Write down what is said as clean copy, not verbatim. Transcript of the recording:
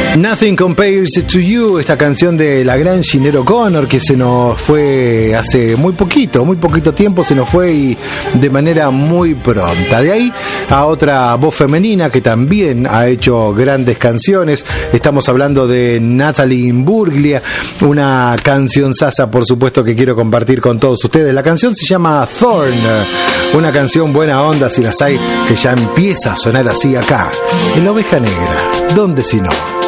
Nothing Compares to You, esta canción de la gran Sinéad O'Connor, que se nos fue hace muy poquito tiempo, se nos fue y de manera muy pronta. De ahí a otra voz femenina que también ha hecho grandes canciones. Estamos hablando de Natalie Imbruglia, una canción sasa, por supuesto, que quiero compartir con todos ustedes. La canción se llama Thorn, una canción buena onda, si las hay, que ya empieza a sonar así acá, en La Oveja Negra. ¿Dónde si no?